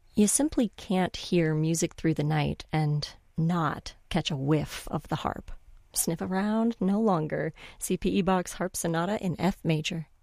You simply can't hear music through the night and not catch a whiff of the harp. Sniff around? No longer. CPE Bach's Harp Sonata in F major.